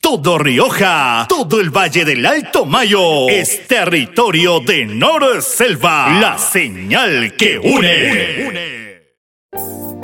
Todo Rioja, todo el Valle del Alto Mayo es territorio de Norselva, la señal que une.